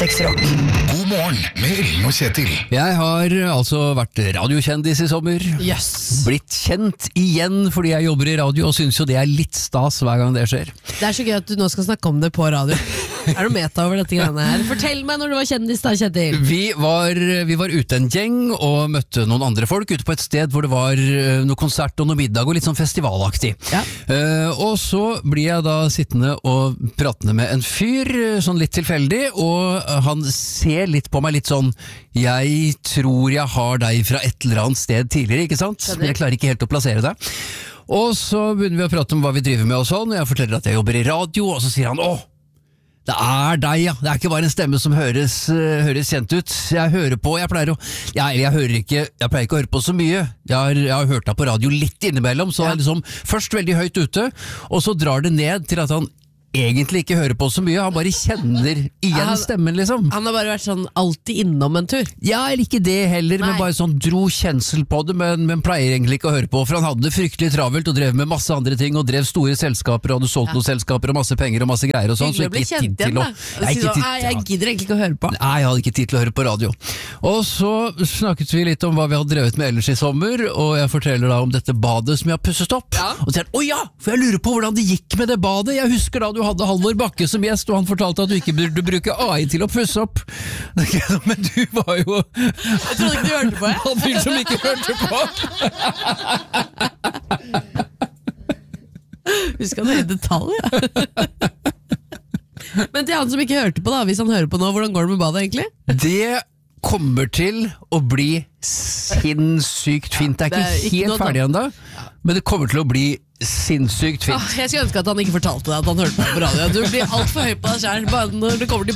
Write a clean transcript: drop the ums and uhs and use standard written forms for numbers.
6 Rock. God morgen med Ring og Kjetil. Jeg har altså vært radiokjendis i sommer. Yes. Blitt kjent igjen fordi jeg jobber i radio, og synes jo det er litt stas hver gang det skjer. Det er så gøy at du nå skal snakke om det på radio. Er du meta over dette greiene her? Fortell meg når du var kjendis da, Kjetil. Vi var ute en gjeng og møtte noen andre folk ute på et sted hvor det var noe konsert og noe middag og litt sånn festivalaktig. Ja. Og så blir jeg da sittende og pratende med en fyr, sånn litt tilfeldig, og han ser litt på meg litt sånn, jeg tror jeg har deg fra et eller annet sted tidligere, ikke sant? Men jeg klarer ikke helt å plassere det. Og så begynner vi å prate om hva vi driver med og sånn, og jeg forteller at jeg jobber i radio, og så sier han, det er deg, ja. Det er ikke bare en stemme som høres kjent ut. Jeg hører på, jeg pleier ikke å høre på så mye. Jeg har hørt deg på radio litt innimellom, så er jeg liksom først veldig høyt ute, og så drar det ned til at han egentlig ikke hører på så mye. Han bare kjenner igjen stemmen, liksom. Han har bare vært sånn alltid innom en tur. Ja, eller ikke det heller, men bare sånn dro kjensel på det, men pleier egentlig ikke å høre på, for han hadde det fryktelig travelt og drev med masse andre ting, og drev store selskaper, og hadde solgt noen selskaper og masse penger og masse greier og sånn, så Hyggelig å bli kjent igjen, da. Jeg gidder egentlig ikke å høre på. Nei, jeg hadde ikke tid til å høre på radio. Og så snakket vi litt om hva vi hadde drevet med ellers i sommer, og jeg forteller da om dette badet som jeg har pusset opp. Ja. Og så sier han, for jeg lurer på hvordan det gikk med det badet. Jeg husker da du hadde Halvor Bakke som gjest, og han fortalte at du ikke burde bruke AI til å pusse opp. Men du var jo... Jeg trodde ikke du hørte på, jeg. Han fyr som ikke hørte på. Husker han i detalj, ja. Men til han som ikke hørte på da, hvis han hører på nå, hvordan går det med badet egentlig? Det kommer til å bli sinnssykt fint. Det er ikke helt ferdig ennå, men det kommer til å bli sinnssykt fint. Jeg skulle ønske at han ikke fortalte deg at han hørte på radio. Du blir alt for høy på deg selv. Bare når det kommer til